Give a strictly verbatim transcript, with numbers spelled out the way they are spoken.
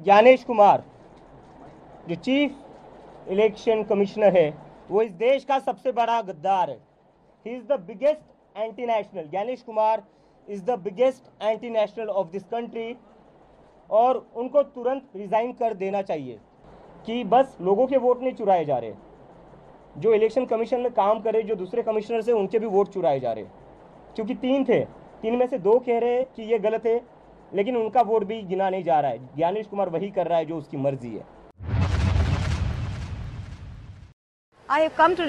ज्ञानेश कुमार जो chief election commissioner है वो इस देश का सबसे बड़ा गद्दार है। He is the biggest anti national. Gyanesh Kumar is the biggest anti national of this country और उनको तुरंत रिजाइन कर देना चाहिए कि बस लोगों के वोट नहीं चुराए जा रहे, जो इलेक्शन कमीशन में काम करे जो दूसरे कमिश्नर से उनके भी वोट चुराए जा रहे, क्योंकि तीन थे, तीन में से दो कह रहे हैं कि ये गलत है लेकिन उनका वोट भी गिना नहीं जा रहा है। ज्ञानेश कुमार वही कर रहा है जो उसकी मर्जी है। I have come to